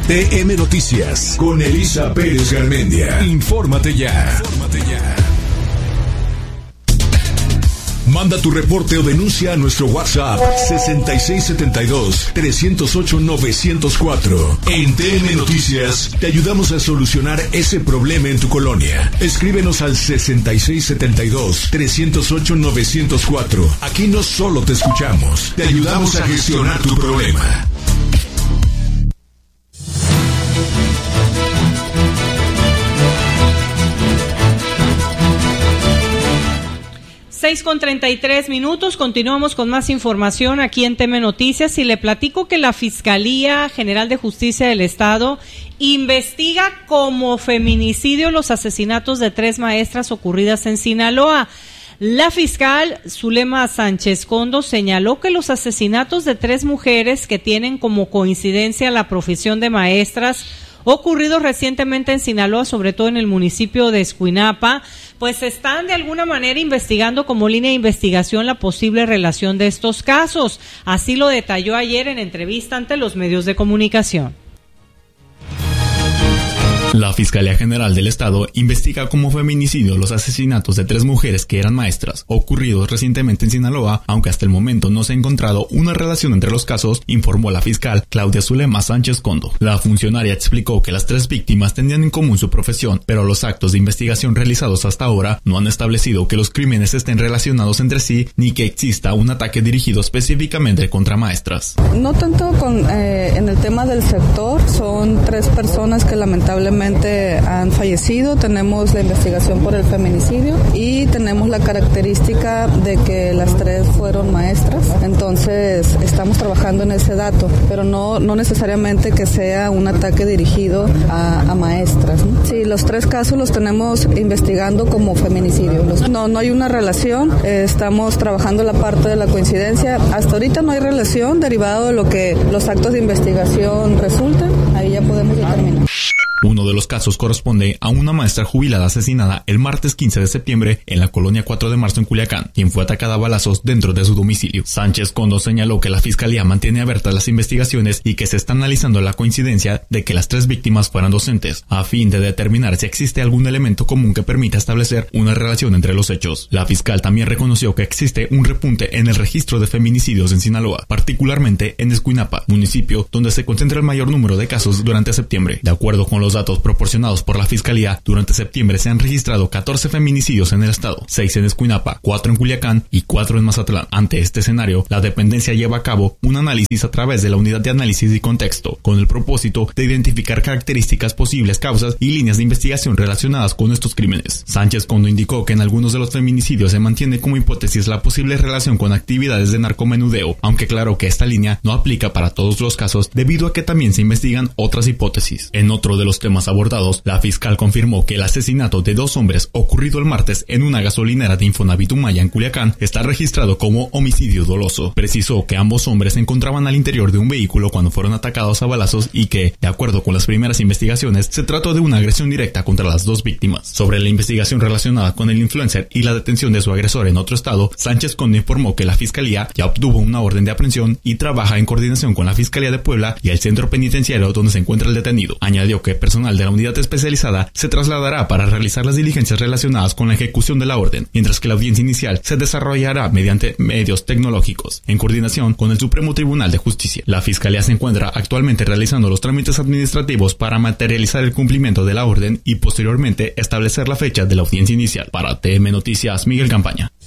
TM Noticias con Elisa Pérez Garmendia. Infórmate ya. Manda tu reporte o denuncia a nuestro WhatsApp 6672-308-904. En TN Noticias te ayudamos a solucionar ese problema en tu colonia. Escríbenos al 6672-308-904. Aquí no solo te escuchamos, te ayudamos a gestionar tu problema. Con 33 minutos, continuamos con más información aquí en TM Noticias y le platico que la Fiscalía General de Justicia del Estado investiga como feminicidio los asesinatos de 3 maestras ocurridas en Sinaloa. La fiscal Zulema Sánchez Condo señaló que los asesinatos de 3 mujeres que tienen como coincidencia la profesión de maestras ocurridos recientemente en Sinaloa, sobre todo en el municipio de Escuinapa, pues están de alguna manera investigando como línea de investigación la posible relación de estos casos. Así lo detalló ayer en entrevista ante los medios de comunicación. La Fiscalía General del Estado investiga como feminicidio los asesinatos de 3 mujeres que eran maestras, ocurridos recientemente en Sinaloa, aunque hasta el momento no se ha encontrado una relación entre los casos, informó la fiscal Claudia Zulema Sánchez Condo. La funcionaria explicó que las 3 víctimas tenían en común su profesión, pero los actos de investigación realizados hasta ahora no han establecido que los crímenes estén relacionados entre sí, ni que exista un ataque dirigido específicamente contra maestras. No tanto en el tema del sector, son 3 personas que lamentablemente han fallecido. Tenemos la investigación por el feminicidio y tenemos la característica de que las 3 fueron maestras. Entonces estamos trabajando en ese dato, pero no necesariamente que sea un ataque dirigido a maestras, ¿no? Sí, los 3 casos los tenemos investigando como feminicidio. No hay una relación. Estamos trabajando la parte de la coincidencia. Hasta ahorita no hay relación derivado de lo que los actos de investigación resulten. Ahí ya podemos determinar. Uno de los casos corresponde a una maestra jubilada asesinada el martes 15 de septiembre en la colonia 4 de marzo en Culiacán, quien fue atacada a balazos dentro de su domicilio. Sánchez Condo señaló que la fiscalía mantiene abiertas las investigaciones y que se está analizando la coincidencia de que las 3 víctimas fueran docentes, a fin de determinar si existe algún elemento común que permita establecer una relación entre los hechos. La fiscal también reconoció que existe un repunte en el registro de feminicidios en Sinaloa, particularmente en Escuinapa, municipio donde se concentra el mayor número de casos durante septiembre. De acuerdo con los datos proporcionados por la Fiscalía, durante septiembre se han registrado 14 feminicidios en el estado, 6 en Escuinapa, 4 en Culiacán y 4 en Mazatlán. Ante este escenario, la dependencia lleva a cabo un análisis a través de la Unidad de Análisis y Contexto, con el propósito de identificar características, posibles causas y líneas de investigación relacionadas con estos crímenes. Sánchez Condo indicó que en algunos de los feminicidios se mantiene como hipótesis la posible relación con actividades de narcomenudeo, aunque aclaró que esta línea no aplica para todos los casos debido a que también se investigan otras hipótesis. En otro de los temas abordados, la fiscal confirmó que el asesinato de 2 hombres ocurrido el martes en una gasolinera de Infonavit Umaya en Culiacán está registrado como homicidio doloso. Precisó que ambos hombres se encontraban al interior de un vehículo cuando fueron atacados a balazos y que, de acuerdo con las primeras investigaciones, se trató de una agresión directa contra las 2 víctimas. Sobre la investigación relacionada con el influencer y la detención de su agresor en otro estado, Sánchez Condo informó que la fiscalía ya obtuvo una orden de aprehensión y trabaja en coordinación con la Fiscalía de Puebla y el centro penitenciario donde se encuentra el detenido. Añadió que personal de la unidad especializada se trasladará para realizar las diligencias relacionadas con la ejecución de la orden, mientras que la audiencia inicial se desarrollará mediante medios tecnológicos, en coordinación con el Supremo Tribunal de Justicia. La Fiscalía se encuentra actualmente realizando los trámites administrativos para materializar el cumplimiento de la orden y posteriormente establecer la fecha de la audiencia inicial. Para TM Noticias, Miguel Campaña.